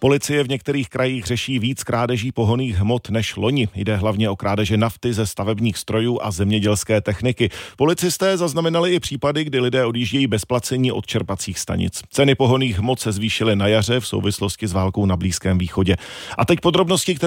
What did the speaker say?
Policie v některých krajích řeší víc krádeží pohonných hmot než loni. Jde hlavně o krádeže nafty ze stavebních strojů a zemědělské techniky. Policisté zaznamenali i případy, kdy lidé odjíždějí bez placení od čerpacích stanic. Ceny pohonných hmot se zvýšily na jaře v souvislosti s válkou na Blízkém východě. A teď podrobnosti,